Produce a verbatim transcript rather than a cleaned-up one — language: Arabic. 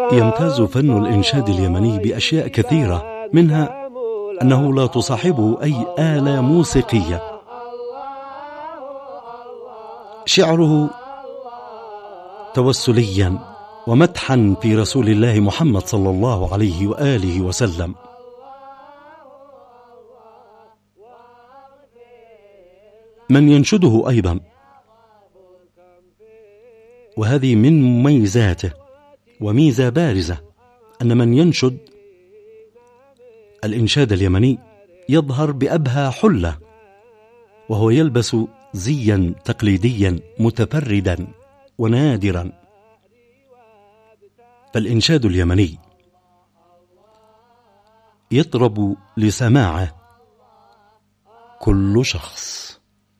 يمتاز فن الإنشاد اليمني بأشياء كثيرة، منها أنه لا تصاحبه أي آلة موسيقية. شعره توسليا ومدحا في رسول الله محمد صلى الله عليه وآله وسلم. من ينشده أيضا، وهذه من مميزاته وميزة بارزة، أن من ينشد الإنشاد اليمني يظهر بأبهى حلة، وهو يلبس زيا تقليديا متفردا ونادرا. فالإنشاد اليمني يطرب لسماعه كل شخص.